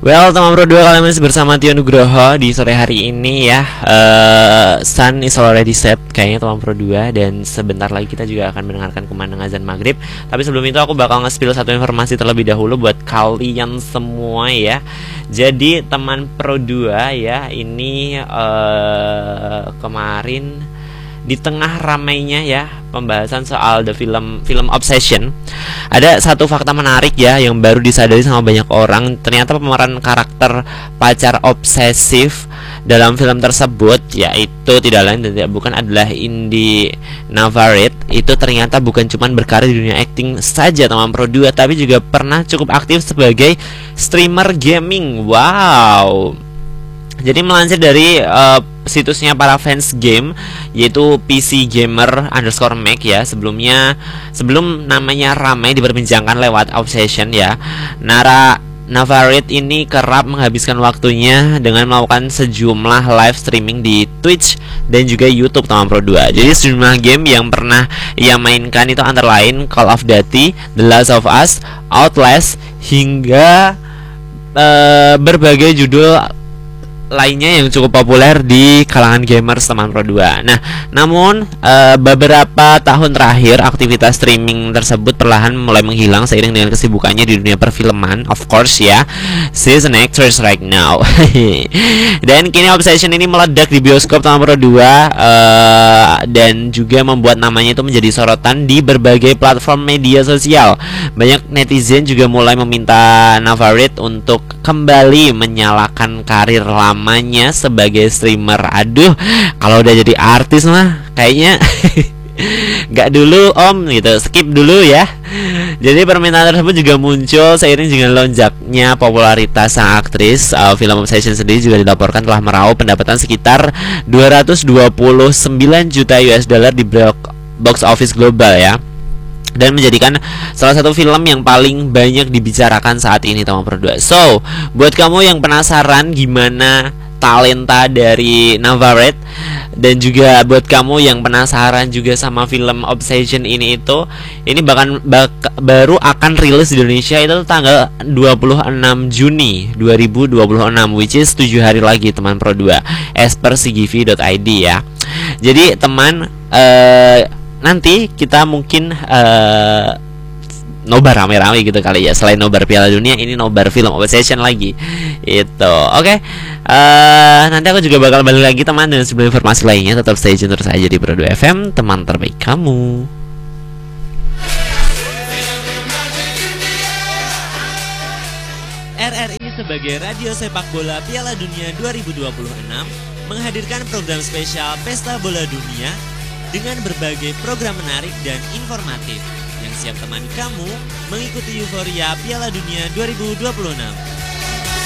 Well, teman Pro 2 kalian masih bersama Tio Nugroho di sore hari ini ya. Sun is already set kayaknya teman Pro 2, dan sebentar lagi kita juga akan mendengarkan kumandang azan maghrib. Tapi sebelum itu aku bakal nge-spill satu informasi terlebih dahulu buat kalian semua ya. Jadi teman Pro 2 ya, ini kemarin di tengah ramainya ya pembahasan soal the film Obsession, ada satu fakta menarik ya yang baru disadari sama banyak orang. Ternyata pemeran karakter pacar obsesif dalam film tersebut, yaitu tidak lain dan tidak bukan adalah Indy Navarrete. Itu ternyata bukan cuma berkarir di dunia acting saja teman Pro 2, tapi juga pernah cukup aktif sebagai streamer gaming. Wow. Jadi melansir dari situsnya para fans game, yaitu PC Gamer _Mac ya, sebelum namanya ramai diperbincangkan lewat Obsession ya, Navarrete ini kerap menghabiskan waktunya dengan melakukan sejumlah live streaming di Twitch dan juga YouTube teman Pro 2. Jadi sejumlah game yang pernah ia mainkan itu antara lain Call of Duty, The Last of Us, Outlast, hingga berbagai judul lainnya yang cukup populer di kalangan gamers teman Pro 2. Nah, namun beberapa tahun terakhir aktivitas streaming tersebut perlahan mulai menghilang seiring dengan kesibukannya di dunia perfilman. Of course ya, she's an actress right now. Dan kini Obsession ini meledak di bioskop teman Pro 2, dan juga membuat namanya itu menjadi sorotan di berbagai platform media sosial. Banyak netizen juga mulai meminta Navarrete untuk kembali menyalakan karir lamanya sebagai streamer. Aduh, kalau udah jadi artis mah kayaknya nggak dulu om gitu, skip dulu ya. Jadi permintaan tersebut juga muncul seiring dengan lonjaknya popularitas sang aktris. Film Obsession sendiri juga dilaporkan telah meraup pendapatan sekitar 229 juta US dollar di box office global ya, dan menjadikan salah satu film yang paling banyak dibicarakan saat ini teman Pro 2. So, buat kamu yang penasaran gimana talenta dari Navarrete, dan juga buat kamu yang penasaran juga sama film Obsession ini baru akan rilis di Indonesia itu tanggal 26 Juni 2026, which is 7 hari lagi teman Pro 2, as per cgv.id ya. Jadi teman, nanti kita mungkin nobar rame-rame gitu kali ya. Selain nobar Piala Dunia, ini nobar film Obsession lagi itu. Oke. Nanti aku juga bakal balik lagi teman, dan sebelum informasi lainnya tetap stay tune terus aja di Pro 2 FM, teman terbaik kamu. RRI sebagai radio sepak bola Piala Dunia 2026 menghadirkan program spesial Pesta Bola Dunia dengan berbagai program menarik dan informatif yang siap temani kamu mengikuti euforia Piala Dunia 2026.